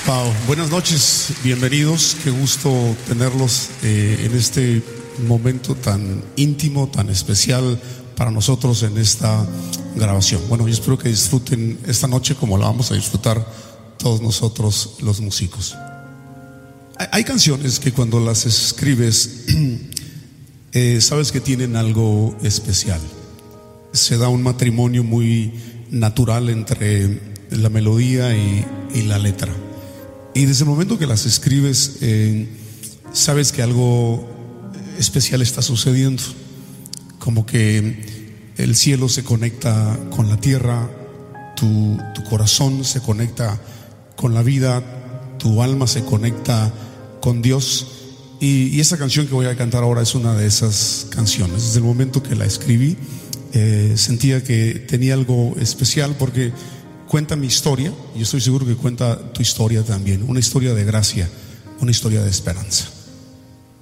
Wow, buenas noches, bienvenidos, qué gusto tenerlos en este momento tan íntimo, tan especial para nosotros en esta grabación. Bueno, yo espero que disfruten esta noche como la vamos a disfrutar todos nosotros los músicos. Hay canciones que cuando las escribes sabes que tienen algo especial. Se da un matrimonio muy natural entre la melodía y la letra. Y desde el momento que las escribes sabes que algo especial está sucediendo. Como que el cielo se conecta con la tierra, tu corazón se conecta con la vida, tu alma se conecta con Dios. Y esa canción que voy a cantar ahora es una de esas canciones. Desde el momento que la escribí sentía que tenía algo especial porque cuenta mi historia y estoy seguro que cuenta tu historia también. Una historia de gracia, una historia de esperanza.